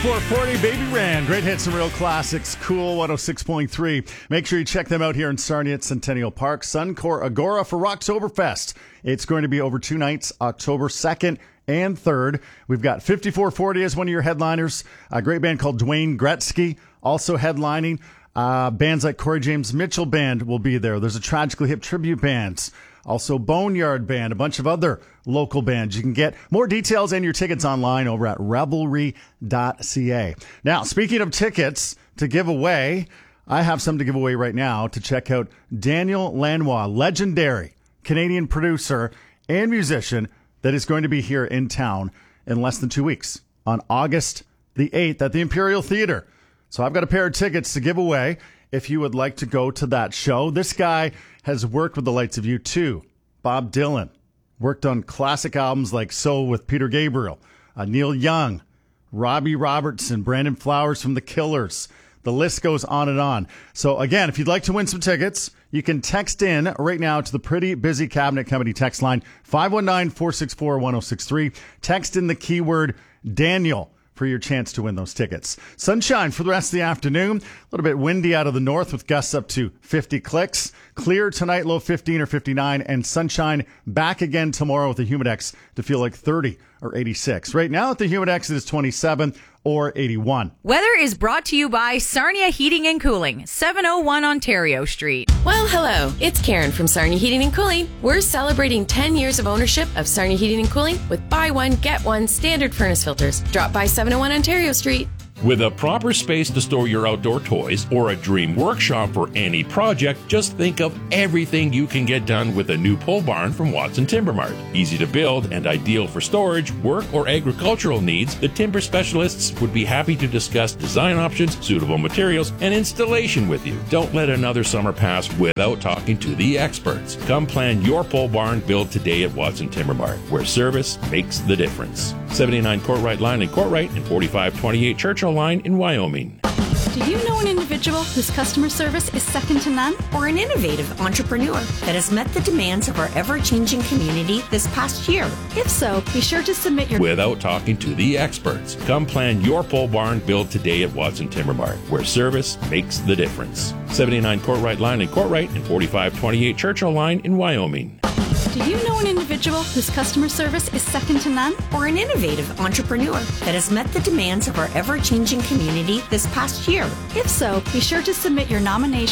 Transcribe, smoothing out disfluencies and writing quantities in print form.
440 Baby Rand. Great hits and real classics. Cool 106.3. Make sure you check them out here in Sarnia at Centennial Park. Suncor Agora for Rocktoberfest. It's going to be over 2 nights, October 2nd and 3rd. We've got 5440 as one of your headliners. A great band called Dwayne Gretzky also headlining. Bands like Corey James Mitchell Band will be there. There's a Tragically Hip tribute bands. Also Boneyard Band, a bunch of other local bands. You can get more details and your tickets online over at revelry.ca. Now, speaking of tickets to give away, I have some to give away right now to check out Daniel Lanois, legendary Canadian producer and musician that is going to be here in town in less than 2 weeks on August the 8th at the Imperial Theater. So I've got a pair of tickets to give away if you would like to go to that show. This guy has worked with the likes of U2, Bob Dylan, worked on classic albums like So with Peter Gabriel, Neil Young, Robbie Robertson, Brandon Flowers from The Killers. The list goes on and on. So again, if you'd like to win some tickets, you can text in right now to the Pretty Busy Cabinet Company text line, 519-464-1063. Text in the keyword Daniel for your chance to win those tickets. Sunshine for the rest of the afternoon. A little bit windy out of the north with gusts up to 50 clicks. Clear tonight, low 15 or 59. And sunshine back again tomorrow with the Humidex to feel like 30 or 86. Right now at the Humidex, it is 27 or 81. Weather is brought to you by Sarnia Heating and Cooling, 701 Ontario Street. Well, hello. It's Karen from Sarnia Heating and Cooling. We're celebrating 10 years of ownership of Sarnia Heating and Cooling with buy one, get one standard furnace filters. Drop by 701 Ontario Street. With a proper space to store your outdoor toys or a dream workshop for any project, just think of everything you can get done with a new pole barn from Watson Timber Mart. Easy to build and ideal for storage, work, or agricultural needs, the timber specialists would be happy to discuss design options, suitable materials, and installation with you. Don't let another summer pass without talking to the experts. Come plan your pole barn build today at Watson Timber Mart, where service makes the difference. 79 Courtright Line in Courtright and 4528 Churchill Line in Wyoming. Do you know an individual whose customer service is second to none? Or an innovative entrepreneur that has met the demands of our ever-changing community this past year? If so, be sure to submit your... Without talking to the experts. Come plan your pole barn build today at Watson Timber Mart, where service makes the difference. 79 Courtright Line in Courtright and 4528 Churchill Line in Wyoming. Do you know an individual whose customer service is second to none? Or an innovative entrepreneur that has met the demands of our ever-changing community this past year? If so, be sure to submit your nomination